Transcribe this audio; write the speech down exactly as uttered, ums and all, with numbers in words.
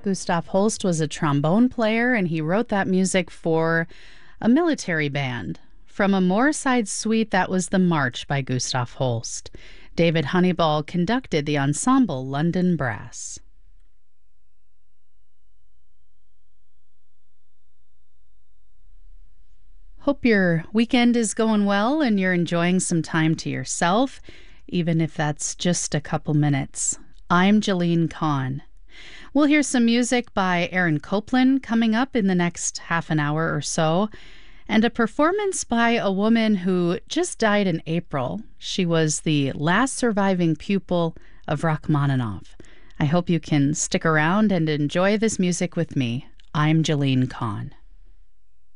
Gustav Holst was a trombone player, and he wrote that music for a military band. From a Moorside suite, that was the March by Gustav Holst. David Honeyball conducted the ensemble London Brass. Hope your weekend is going well and you're enjoying some time to yourself, even if that's just a couple minutes. I'm Jeline Kahn. We'll hear some music by Aaron Copland coming up in the next half an hour or so, and a performance by a woman who just died in April. She was the last surviving pupil of Rachmaninoff. I hope you can stick around and enjoy this music with me. I'm Jeline Kahn.